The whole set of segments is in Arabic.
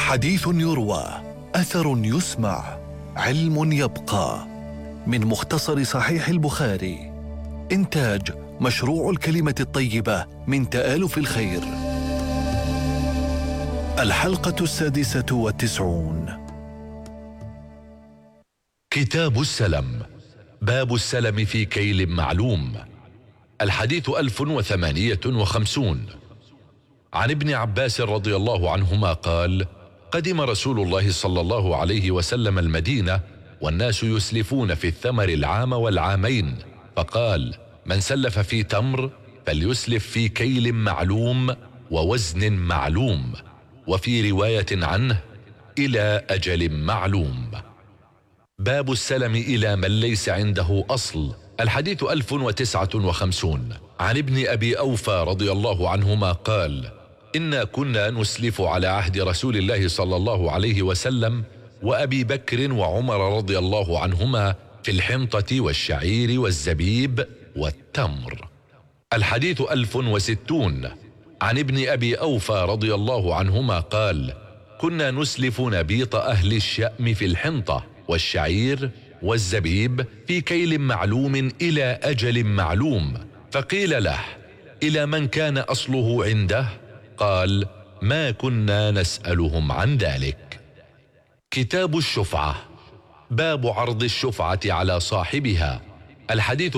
حديث يروى، أثر يسمع، علم يبقى. من مختصر صحيح البخاري. إنتاج مشروع الكلمة الطيبة من تآلف الخير. الحلقة 96. كتاب السلم، باب السلم في كيل معلوم. الحديث 1058. عن ابن عباس رضي الله عنهما قال: قدم رسول الله صلى الله عليه وسلم المدينة والناس يسلفون في الثمر العام والعامين، فقال: من سلف في تمر فليسلف في كيل معلوم ووزن معلوم، وفي رواية عنه: إلى أجل معلوم. باب السلم إلى من ليس عنده أصل. الحديث 1059. عن ابن أبي أوفى رضي الله عنهما قال: إنا كنا نسلف على عهد رسول الله صلى الله عليه وسلم وأبي بكر وعمر رضي الله عنهما في الحنطة والشعير والزبيب والتمر. الحديث 1060. عن ابن أبي أوفى رضي الله عنهما قال: كنا نسلف نبيط أهل الشأم في الحنطة والشعير والزبيب في كيل معلوم إلى أجل معلوم، فقيل له: إلى من كان أصله عنده؟ قال: ما كنا نسألهم عن ذلك. كتاب الشفعة، باب عرض الشفعة على صاحبها. الحديث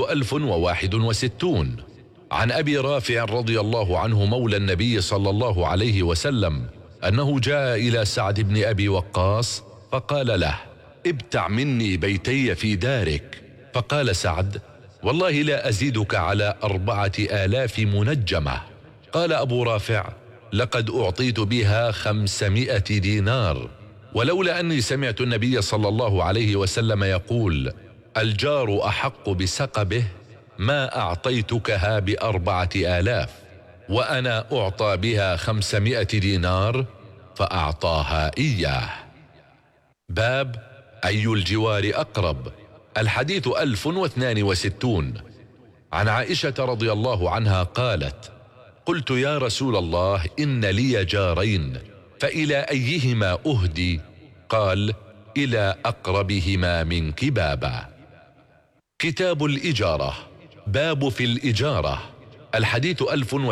1061. عن أبي رافع رضي الله عنه مولى النبي صلى الله عليه وسلم أنه جاء إلى سعد بن أبي وقاص فقال له: ابتع مني بيتي في دارك. فقال سعد: والله لا أزيدك على 4000 منجمة. قال أبو رافع: لقد أعطيت بها 500 دينار، ولولا أني سمعت النبي صلى الله عليه وسلم يقول: الجار أحق بسقبه، ما أعطيتكها ب4000، وأنا أعطى بها 500 دينار فأعطاها إياه. باب أي الجوار أقرب. الحديث 1062. عن عائشة رضي الله عنها قالت: قلت يا رسول الله إن لي جارين، فإلى أيهما أهدي؟ قال: إلى أقربهما منك بابا. كتاب الإجارة، باب في الإجارة. الحديث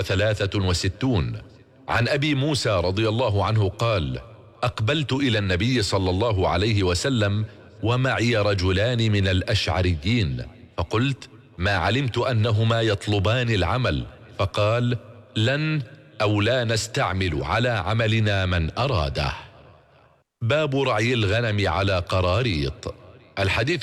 1063. عن أبي موسى رضي الله عنه قال: أقبلت إلى النبي صلى الله عليه وسلم ومعي رجلان من الأشعريين، فقلت: ما علمت أنهما يطلبان العمل. فقال: لن أو لا نستعمل على عملنا من أراده. باب رعي الغنم على قراريط. الحديث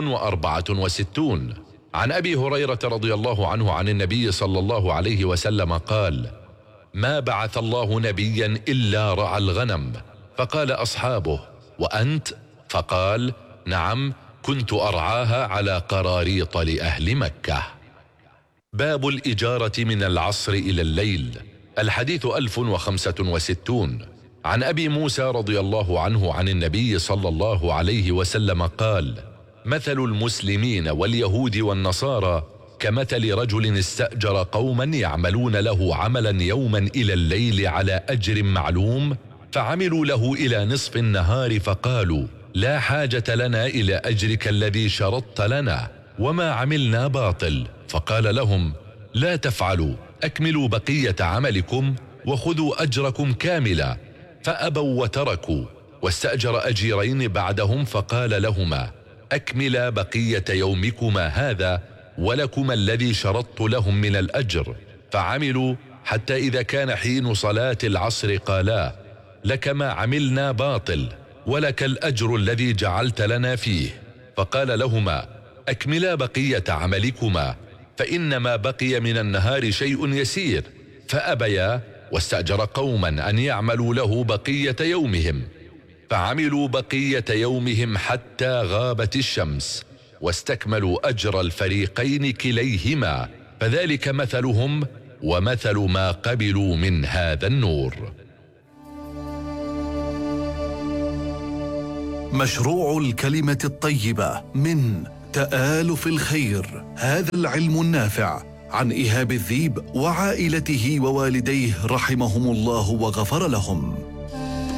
1064. عن أبي هريرة رضي الله عنه عن النبي صلى الله عليه وسلم قال: ما بعث الله نبيا إلا رعى الغنم. فقال أصحابه: وأنت؟ فقال: نعم، كنت أرعاها على قراريط لأهل مكة. باب الإجارة من العصر إلى الليل. الحديث 1065. عن أبي موسى رضي الله عنه عن النبي صلى الله عليه وسلم قال: مثل المسلمين واليهود والنصارى كمثل رجل استأجر قوما يعملون له عملا يوما إلى الليل على أجر معلوم، فعملوا له إلى نصف النهار فقالوا: لا حاجة لنا إلى أجرك الذي شرطت لنا، وما عملنا باطل. فقال لهم: لا تفعلوا، أكملوا بقية عملكم وخذوا أجركم كاملا. فأبوا وتركوا، واستأجر أجيرين بعدهم فقال لهما: أكملا بقية يومكما هذا ولكما الذي شرطت لهم من الأجر. فعملوا حتى إذا كان حين صلاة العصر قالا: لك ما عملنا باطل، ولك الأجر الذي جعلت لنا فيه. فقال لهما: أكملا بقية عملكما، فإنما بقي من النهار شيء يسير. فأبيا، واستأجر قوما أن يعملوا له بقية يومهم، فعملوا بقية يومهم حتى غابت الشمس، واستكملوا أجر الفريقين كليهما، فذلك مثلهم ومثل ما قبلوا من هذا النور. مشروع الكلمة الطيبة من تآلف الخير. هذا العلم النافع عن إيهاب الذيب وعائلته ووالديه رحمهم الله وغفر لهم.